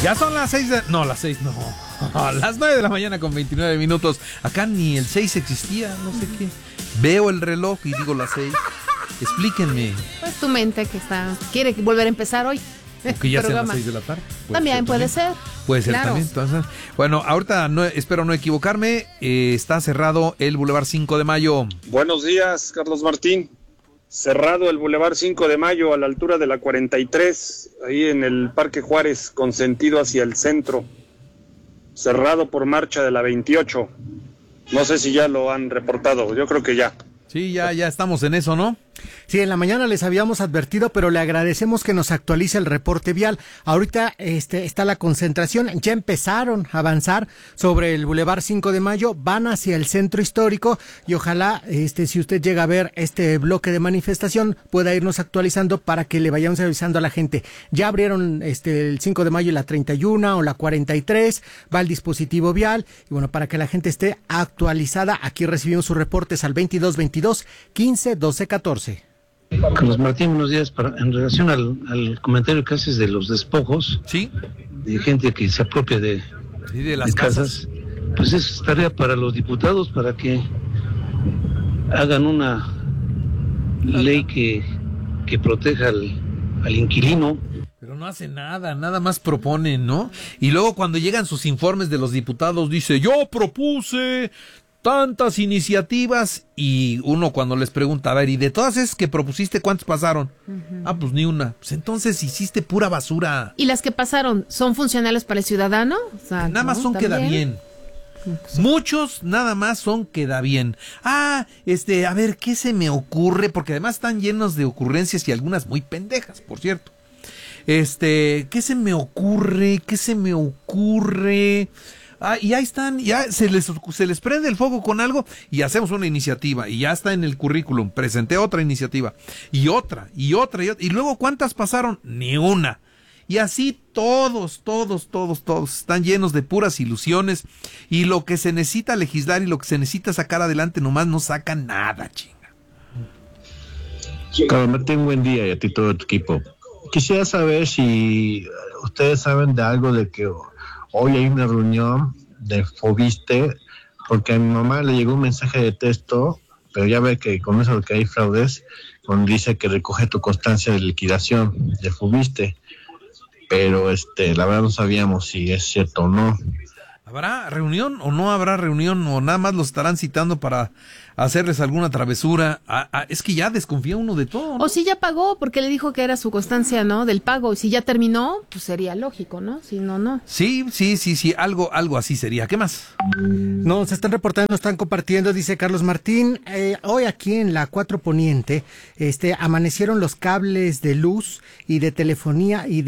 Ya son las 6 de... No, las 6 no. Las 9 de la mañana con 29 minutos. Acá ni el 6 existía, no sé qué. Veo el reloj y digo las 6. Explíquenme. Pues tu mente quiere volver a empezar hoy. Que ya sean las 6 de la tarde. También puede ser. Puede ser claro. también. Entonces, bueno, ahorita espero no equivocarme. Está cerrado el Boulevard 5 de Mayo. Buenos días, Carlos Martín. Cerrado el Boulevard 5 de Mayo a la altura de la 43, ahí en el Parque Juárez, con sentido hacia el centro. Cerrado por marcha de la 28. No sé si ya lo han reportado, yo creo que ya. Sí, ya estamos en eso, ¿no? Sí, en la mañana les habíamos advertido, pero le agradecemos que nos actualice el reporte vial. Ahorita está la concentración, ya empezaron a avanzar sobre el Boulevard 5 de Mayo, van hacia el centro histórico y ojalá, si usted llega a ver este bloque de manifestación, pueda irnos actualizando para que le vayamos avisando a la gente. Ya abrieron el 5 de Mayo y la 31 o la 43, va el dispositivo vial y bueno, para que la gente esté actualizada, aquí recibimos sus reportes al 2222 15 12 14. Carlos Martín, buenos días. En relación al comentario que haces de los despojos, sí, de gente que se apropia de las casas, pues es tarea para los diputados para que hagan una ley que proteja al inquilino. Pero no hace nada más proponen, ¿no? Y luego cuando llegan sus informes de los diputados dice, yo propuse tantas iniciativas, y uno cuando les pregunta, a ver, ¿y de todas esas que propusiste cuántas pasaron? Uh-huh. Pues ni una. Pues entonces hiciste pura basura. ¿Y las que pasaron son funcionales para el ciudadano? O sea, nada más son queda bien. Sí. Muchos nada más son queda bien. A ver, ¿qué se me ocurre? Porque además están llenos de ocurrencias y algunas muy pendejas, por cierto. ¿Qué se me ocurre? Y ahí están, ya se les prende el fuego con algo y hacemos una iniciativa y ya está en el currículum. Presenté otra iniciativa y otra, y luego ¿cuántas pasaron? Ni una. Y así todos están llenos de puras ilusiones y lo que se necesita legislar y lo que se necesita sacar adelante nomás no sacan nada, chinga. Carlos Martín, buen día y a ti todo tu equipo. Quisiera saber si ustedes saben de algo de que hoy hay una reunión de Fobiste, porque a mi mamá le llegó un mensaje de texto, pero ya ve que con eso que hay fraudes, donde dice que recoge tu constancia de liquidación de Fobiste, pero la verdad no sabíamos si es cierto o no. ¿Habrá reunión o no habrá reunión o nada más los estarán citando para hacerles alguna travesura? Es que ya desconfía uno de todo, ¿no? O si ya pagó, porque le dijo que era su constancia, ¿no? Del pago. Y si ya terminó, pues sería lógico, ¿no? Si no, no. Sí, algo así sería. ¿Qué más? Nos están reportando, nos están compartiendo, dice Carlos Martín, hoy aquí en la 4 Poniente, amanecieron los cables de luz y de telefonía y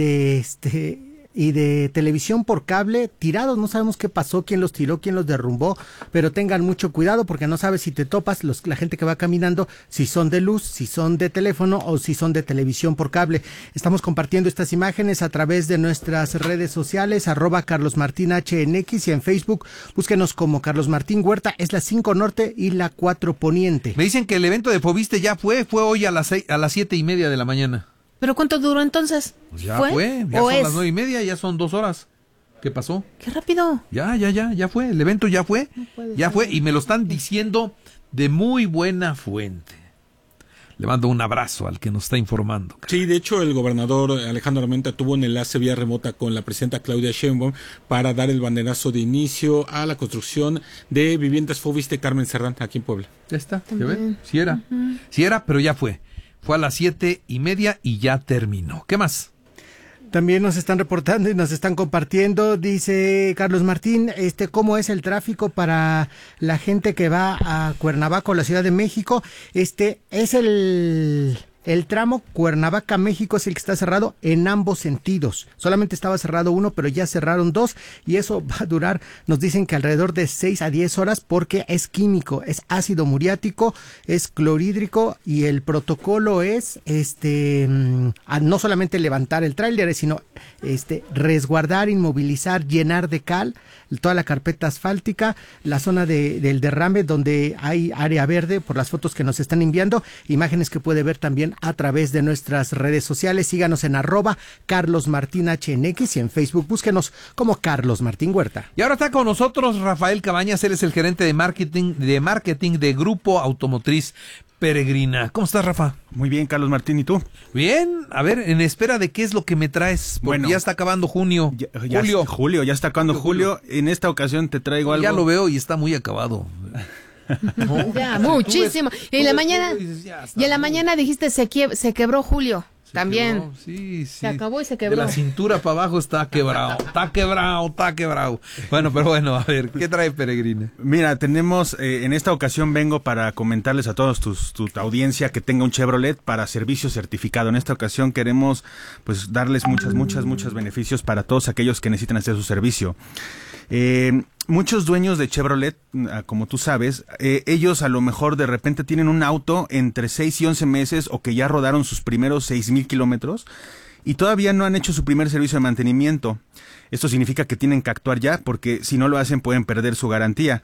de televisión por cable tirados. No sabemos qué pasó, quién los tiró, quién los derrumbó, pero tengan mucho cuidado porque no sabes si te topas la gente que va caminando, si son de luz, si son de teléfono o si son de televisión por cable. Estamos compartiendo estas imágenes a través de nuestras redes sociales, @CarlosMartinHNX, y en Facebook búsquenos como Carlos Martín Huerta. Es la 5 Norte y la 4 Poniente. Me dicen que el evento de Fobiste ya fue hoy a las 7:30 de la mañana. ¿Pero cuánto duró entonces? Pues ya fue, ya son las 9:30, ya son 2 horas. ¿Qué pasó? ¡Qué rápido! Ya fue, el evento ya fue, y me lo están diciendo de muy buena fuente. Le mando un abrazo al que nos está informando. Sí, de hecho el gobernador Alejandro Armenta tuvo un enlace vía remota con la presidenta Claudia Sheinbaum para dar el banderazo de inicio a la construcción de viviendas Fobiste Carmen Cerdán aquí en Puebla. Ya está, ¿ya ven? Sí era, pero ya fue. Fue a las 7:30 y ya terminó. ¿Qué más? También nos están reportando y nos están compartiendo, dice Carlos Martín, ¿cómo es el tráfico para la gente que va a Cuernavaca o la Ciudad de México? Es el tramo Cuernavaca-México es el que está cerrado en ambos sentidos. Solamente estaba cerrado uno, pero ya cerraron 2 y eso va a durar, nos dicen que alrededor de 6 a 10 horas porque es químico, es ácido muriático, es clorhídrico y el protocolo es no solamente levantar el tráiler, sino resguardar, inmovilizar, llenar de cal toda la carpeta asfáltica, la zona del derrame donde hay área verde, por las fotos que nos están enviando, imágenes que puede ver también a través de nuestras redes sociales. Síganos en @CarlosMartinHNX y en Facebook búsquenos como Carlos Martín Huerta. Y ahora está con nosotros Rafael Cabañas, él es el gerente de marketing de Grupo Automotriz Peregrina. ¿Cómo estás, Rafa? Muy bien, Carlos Martín, ¿y tú? Bien, a ver, en espera de qué es lo que me traes, porque Bueno, ya está acabando junio. Julio, ya está acabando julio. En esta ocasión te traigo algo. Ya lo veo y está muy acabado. Ya, muchísimo. Y en la mañana, dijiste se quebró Julio. También. Quebró, sí. Se acabó y se quebró. De la cintura para abajo está quebrado. Bueno, pero bueno, a ver, ¿qué trae Peregrina? Mira, tenemos, en esta ocasión vengo para comentarles a todos tu audiencia que tenga un Chevrolet para servicio certificado. En esta ocasión queremos pues darles muchos beneficios para todos aquellos que necesitan hacer su servicio. Muchos dueños de Chevrolet, como tú sabes, ellos a lo mejor de repente tienen un auto entre 6 y 11 meses o que ya rodaron sus primeros 6,000 kilómetros y todavía no han hecho su primer servicio de mantenimiento. Esto significa que tienen que actuar ya, porque si no lo hacen pueden perder su garantía.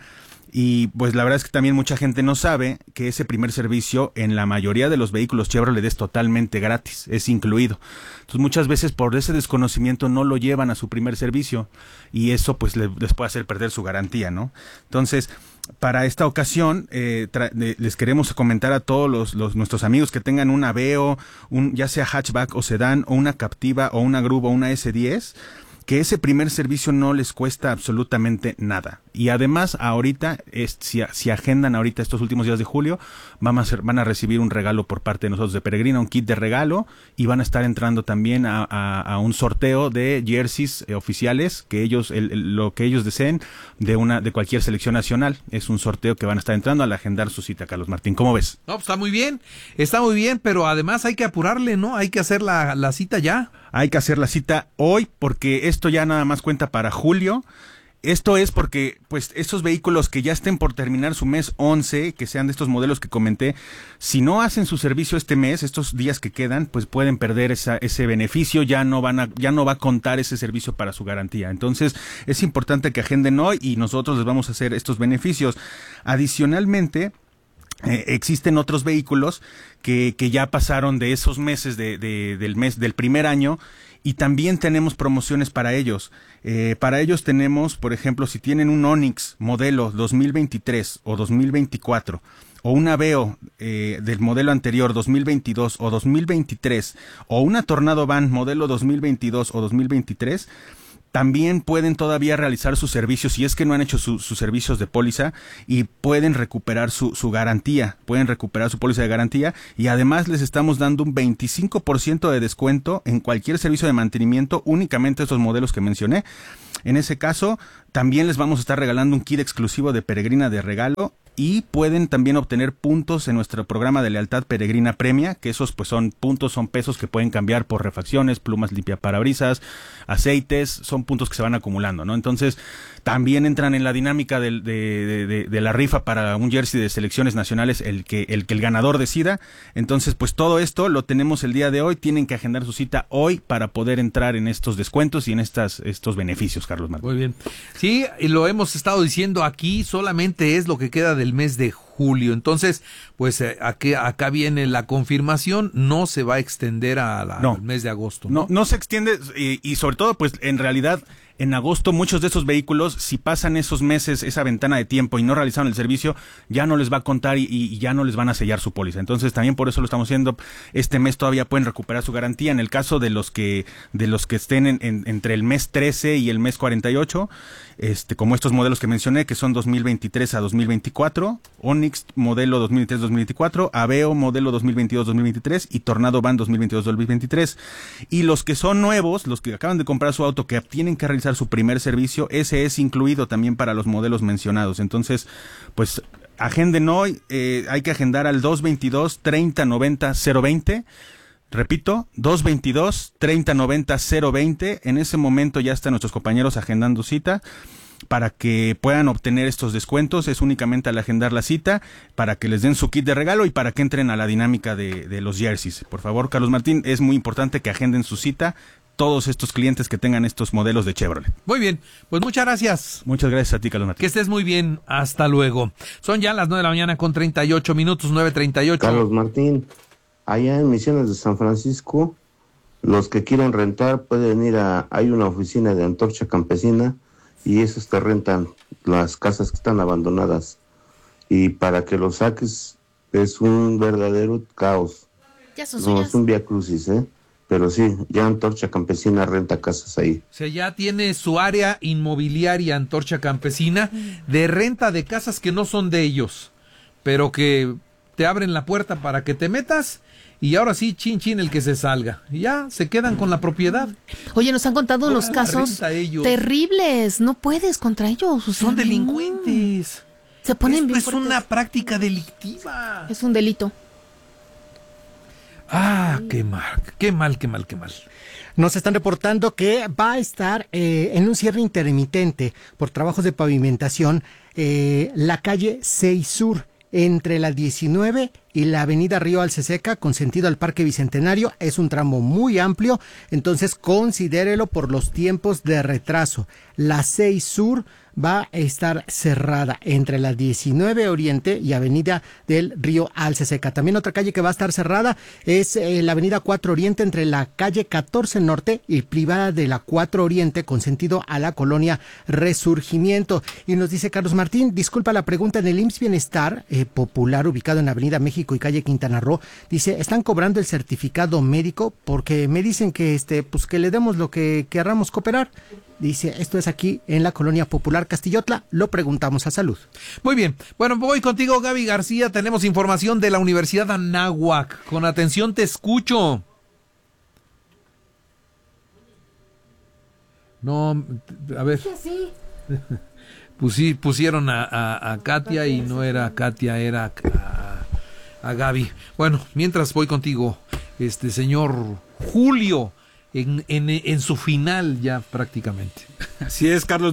Y pues la verdad es que también mucha gente no sabe que ese primer servicio en la mayoría de los vehículos Chevrolet es totalmente gratis, es incluido. Entonces muchas veces por ese desconocimiento no lo llevan a su primer servicio y eso pues les puede hacer perder su garantía, ¿no? Entonces, para esta ocasión les queremos comentar a todos nuestros amigos que tengan un Aveo, ya sea hatchback o sedán, o una Captiva o una Grúa o una S10, que ese primer servicio no les cuesta absolutamente nada. Y además, ahorita, si agendan ahorita estos últimos días de julio, van a recibir un regalo por parte de nosotros de Peregrina, un kit de regalo, y van a estar entrando también a un sorteo de jerseys oficiales, que lo que ellos deseen, de cualquier selección nacional. Es un sorteo que van a estar entrando al agendar su cita, Carlos Martín. ¿Cómo ves? No, pues está muy bien, pero además hay que apurarle, ¿no? Hay que hacer la cita ya. Hay que hacer la cita hoy, porque esto ya nada más cuenta para julio. Esto es porque, pues, estos vehículos que ya estén por terminar su mes 11, que sean de estos modelos que comenté, si no hacen su servicio este mes, estos días que quedan, pues pueden perder ese beneficio, ya no va a contar ese servicio para su garantía. Entonces, es importante que agenden hoy y nosotros les vamos a hacer estos beneficios. Adicionalmente, existen otros vehículos que ya pasaron de esos meses del primer año, y también tenemos promociones para ellos. Para ellos tenemos, por ejemplo, si tienen un Onix modelo 2023 o 2024 o un Aveo del modelo anterior 2022 o 2023 o una Tornado Van modelo 2022 o 2023, también pueden todavía realizar sus servicios si es que no han hecho sus servicios de póliza, y pueden recuperar su garantía, pueden recuperar su póliza de garantía, y además les estamos dando un 25% de descuento en cualquier servicio de mantenimiento, únicamente estos modelos que mencioné. En ese caso, también les vamos a estar regalando un kit exclusivo de Peregrina de regalo, y pueden también obtener puntos en nuestro programa de lealtad Peregrina Premia, que esos pues son pesos que pueden cambiar por refacciones, plumas limpiaparabrisas, aceites, son puntos que se van acumulando, ¿no? Entonces, también entran en la dinámica de la rifa para un jersey de selecciones nacionales, el que el ganador decida. Entonces, pues todo esto lo tenemos el día de hoy, tienen que agendar su cita hoy para poder entrar en estos descuentos y en estos beneficios, Carlos Martín. Muy bien. Sí, y lo hemos estado diciendo aquí, solamente es lo que queda del mes de julio. Entonces, pues acá viene la confirmación, no se va a extender al mes de agosto. No se extiende, y sobre todo, pues en realidad, en agosto muchos de esos vehículos, si pasan esos meses, esa ventana de tiempo y no realizaron el servicio, ya no les va a contar y ya no les van a sellar su póliza. Entonces también por eso lo estamos haciendo. Este mes todavía pueden recuperar su garantía. En el caso de los que estén entre el mes 13 y el mes 48, como estos modelos que mencioné, que son 2023 a 2024, Onix modelo 2023-2024, Aveo modelo 2022-2023 y Tornado Van 2022-2023. Y los que son nuevos, los que acaban de comprar su auto, que tienen que realizar su primer servicio, ese es incluido también para los modelos mencionados. Entonces, pues agenden hoy, hay que agendar al 222-3090-020. Repito, 222-3090-020. En ese momento ya están nuestros compañeros agendando cita para que puedan obtener estos descuentos. Es únicamente al agendar la cita, para que les den su kit de regalo y para que entren a la dinámica de los jerseys. Por favor, Carlos Martín, es muy importante que agenden su cita todos estos clientes que tengan estos modelos de Chevrolet. Muy bien, pues muchas gracias. Muchas gracias a ti, Carlos Martín. Que estés muy bien, hasta luego. Son ya las 9:38 a.m, 9:38. Carlos Martín, allá en Misiones de San Francisco, los que quieran rentar pueden ir hay una oficina de Antorcha Campesina y esos te rentan las casas que están abandonadas. Y para que lo saques es un verdadero caos. Ya son No, suyas. es un viacrucis, pero sí, ya Antorcha Campesina renta casas ahí. O sea, ya tiene su área inmobiliaria Antorcha Campesina de renta de casas que no son de ellos, pero que te abren la puerta para que te metas y ahora sí, chin chin el que se salga. Y ya se quedan con la propiedad. Oye, nos han contado unos Cobran la casos renta ellos. terribles. No puedes contra ellos. O sea, Son no. delincuentes. Se ponen Esto bien es fuertes. una práctica delictiva. Es un delito. Ah, qué mal, qué mal, qué mal, qué mal. Nos están reportando que va a estar en un cierre intermitente por trabajos de pavimentación la calle 6 Sur entre la 19 y la avenida Río Alceseca con sentido al Parque Bicentenario. Es un tramo muy amplio, entonces considérelo por los tiempos de retraso. La 6 Sur va a estar cerrada entre la 19 Oriente y avenida del Río Alceseca. También otra calle que va a estar cerrada es la avenida 4 Oriente entre la calle 14 Norte y privada de la 4 Oriente con sentido a la colonia Resurgimiento. Y nos dice Carlos Martín, disculpa la pregunta, en el IMSS Bienestar Popular ubicado en avenida México y calle Quintana Roo, dice, están cobrando el certificado médico porque me dicen que pues que le demos lo que querramos cooperar. Dice, esto es aquí en la colonia Popular Castillotla, lo preguntamos a Salud. Muy bien, bueno, voy contigo, Gaby García, tenemos información de la Universidad Anáhuac. Con atención te escucho. No, a ver. Pusieron a Katia y no era Katia, era a Gaby. Bueno, mientras voy contigo, señor Julio, en su final ya prácticamente. Así es, Carlos,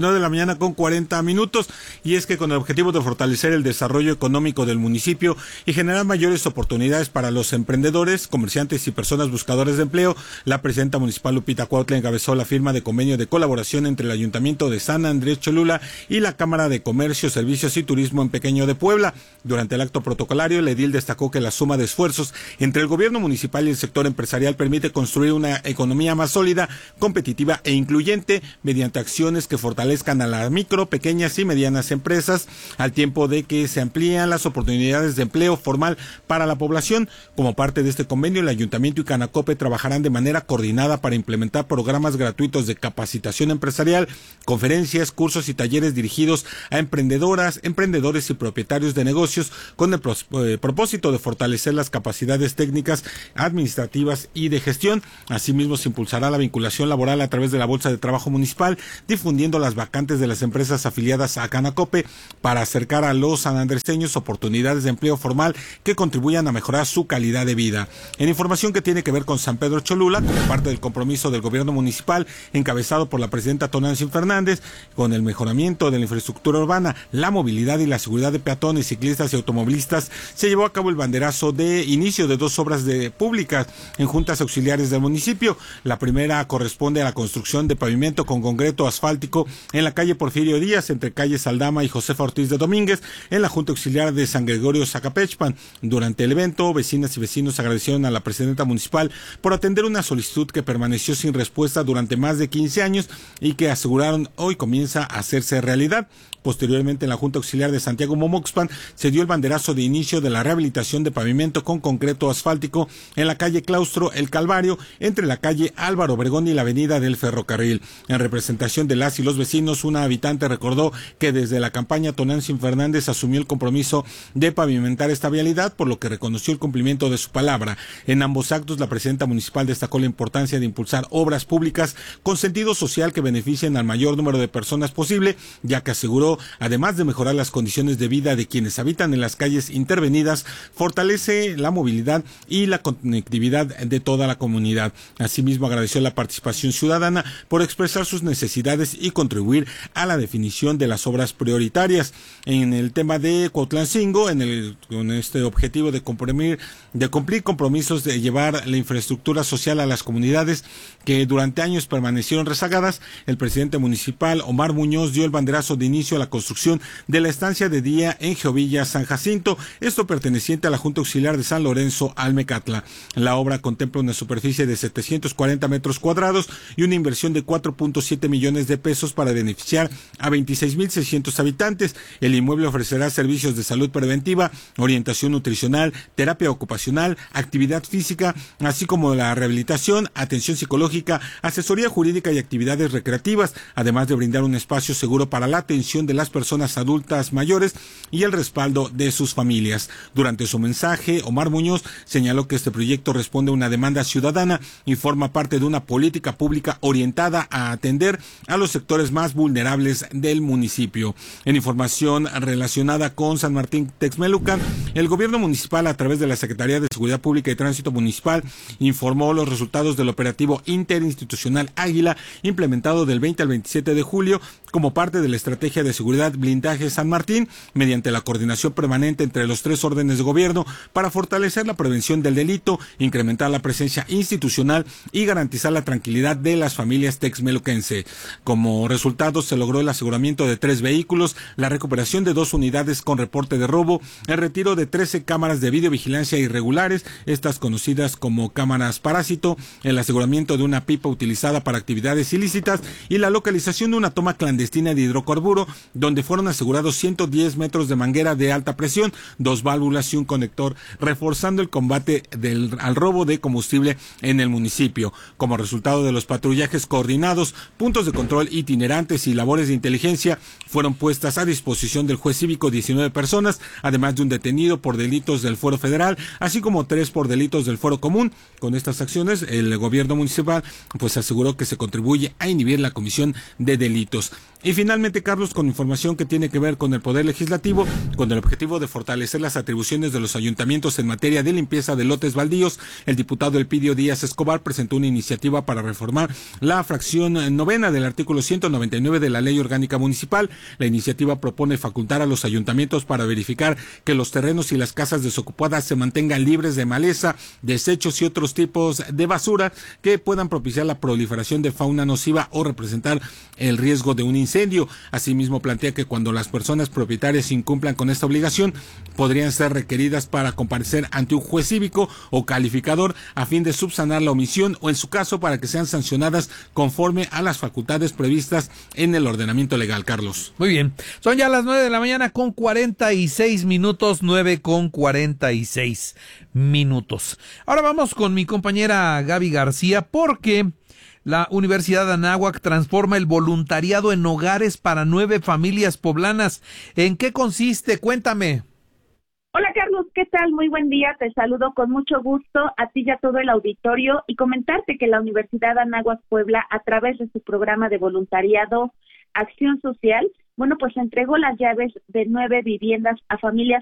9:40 a.m. Y es que con el objetivo de fortalecer el desarrollo económico del municipio y generar mayores oportunidades para los emprendedores, comerciantes y personas buscadores de empleo, la presidenta municipal Lupita Cuautla encabezó la firma de convenio de colaboración entre el Ayuntamiento de San Andrés Cholula y la Cámara de Comercio, Servicios y Turismo en Pequeño de Puebla. Durante el acto protocolario, el edil destacó que la suma de esfuerzos entre el gobierno municipal y el sector empresarial permite construir una economía más sólida, competitiva e incluyente mediante acciones que fortalezcan a las micro, pequeñas y medianas empresas, al tiempo de que se amplían las oportunidades de empleo formal para la población. Como parte de este convenio, el Ayuntamiento y Canacope trabajarán de manera coordinada para implementar programas gratuitos de capacitación empresarial, conferencias, cursos y talleres dirigidos a emprendedoras, emprendedores y propietarios de negocios con el propósito de fortalecer las capacidades técnicas, administrativas y de gestión. Asimismo, se impulsará la vinculación laboral a través de la Bolsa de Trabajo Municipal, difundiendo las vacantes de las empresas afiliadas a Canacope para acercar a los sanandreseños oportunidades de empleo formal que contribuyan a mejorar su calidad de vida. En información que tiene que ver con San Pedro Cholula, como parte del compromiso del gobierno municipal encabezado por la presidenta Tonantzin Fernández, con el mejoramiento de la infraestructura urbana, la movilidad y la seguridad de peatones, ciclistas y automovilistas, se llevó a cabo el banderazo de inicio de 2 obras públicas en juntas auxiliares del municipio. La primera corresponde a la construcción de pavimento con concreto asfáltico en la calle Porfirio Díaz, entre calles Aldama y Josefa Ortiz de Domínguez, en la Junta Auxiliar de San Gregorio Zacapechpan. Durante el evento, vecinas y vecinos agradecieron a la presidenta municipal por atender una solicitud que permaneció sin respuesta durante más de 15 años y que aseguraron hoy comienza a hacerse realidad. Posteriormente, en la Junta Auxiliar de Santiago Momoxpan se dio el banderazo de inicio de la rehabilitación de pavimento con concreto asfáltico en la calle Claustro El Calvario, entre la calle Álvaro Obregón y la avenida del Ferrocarril. En representación de las y los vecinos, una habitante recordó que desde la campaña Tonantzin Fernández asumió el compromiso de pavimentar esta vialidad, por lo que reconoció el cumplimiento de su palabra. En ambos actos, la presidenta municipal destacó la importancia de impulsar obras públicas con sentido social que beneficien al mayor número de personas posible, ya que aseguró proyecto, además de mejorar las condiciones de vida de quienes habitan en las calles intervenidas, fortalece la movilidad y la conectividad de toda la comunidad. Asimismo, agradeció la participación ciudadana por expresar sus necesidades y contribuir a la definición de las obras prioritarias. En el tema de Cuautlancingo, con este objetivo de cumplir compromisos de llevar la infraestructura social a las comunidades que durante años permanecieron rezagadas, el presidente municipal Omar Muñoz dio el banderazo de inicio a la construcción de la estancia de día en Jovilla San Jacinto, esto perteneciente a la Junta Auxiliar de San Lorenzo Almecatla. La obra contempla una superficie de 740 metros cuadrados y una inversión de 4.7 millones de pesos para beneficiar a 26,600 habitantes. El inmueble ofrecerá servicios de salud preventiva, orientación nutricional, terapia ocupacional, actividad física, así como la rehabilitación, atención psicológica, asesoría jurídica y actividades recreativas, además de brindar un espacio seguro para la atención de las personas adultas mayores y el respaldo de sus familias. Durante su mensaje, Omar Muñoz señaló que este proyecto responde a una demanda ciudadana y forma parte de una política pública orientada a atender a los sectores más vulnerables del municipio. En información relacionada con San Martín Texmelucan, el gobierno municipal, a través de la Secretaría de Seguridad Pública y Tránsito Municipal, informó los resultados del operativo interinstitucional Águila, implementado del 20 al 27 de julio como parte de la estrategia de seguridad Blindaje San Martín, mediante la coordinación permanente entre los 3 órdenes de gobierno para fortalecer la prevención del delito, incrementar la presencia institucional y garantizar la tranquilidad de las familias texmeluquense. Como resultado, se logró el aseguramiento de 3 vehículos, la recuperación de 2 unidades con reporte de robo, el retiro de 13 cámaras de videovigilancia irregulares, estas conocidas como cámaras parásito, el aseguramiento de una pipa utilizada para actividades ilícitas y la localización de una toma clandestina de hidrocarburo, donde fueron asegurados 110 metros de manguera de alta presión, 2 válvulas y un conector, reforzando el combate al robo de combustible en el municipio. Como resultado de los patrullajes coordinados, puntos de control itinerantes y labores de inteligencia fueron puestas a disposición del juez cívico 19 personas, además de un detenido por delitos del fuero federal, así como 3 por delitos del fuero común. Con estas acciones, el gobierno municipal aseguró que se contribuye a inhibir la comisión de delitos. Y finalmente, Carlos, con información que tiene que ver con el Poder Legislativo, con el objetivo de fortalecer las atribuciones de los ayuntamientos en materia de limpieza de lotes baldíos, el diputado Elpidio Díaz Escobar presentó una iniciativa para reformar la fracción 9 del artículo 199 de la Ley Orgánica Municipal. La iniciativa propone facultar a los ayuntamientos para verificar que los terrenos y las casas desocupadas se mantengan libres de maleza, desechos y otros tipos de basura que puedan propiciar la proliferación de fauna nociva o representar el riesgo de un incendio. Asimismo, plantea que cuando las personas propietarias incumplan con esta obligación, podrían ser requeridas para comparecer ante un juez cívico o calificador a fin de subsanar la omisión o, en su caso, para que sean sancionadas conforme a las facultades previstas en el ordenamiento legal. Carlos. Muy bien. Son ya las 9 de la mañana con 46 minutos, 9 con 46 minutos. Ahora vamos con mi compañera Gaby García, porque la Universidad Anáhuac transforma el voluntariado en hogares para 9 familias poblanas. ¿En qué consiste? Cuéntame. Hola Carlos, ¿qué tal? Muy buen día, te saludo con mucho gusto a ti y a todo el auditorio y comentarte que la Universidad Anáhuac Puebla, a través de su programa de voluntariado Acción Social, entregó las llaves de 9 viviendas a familias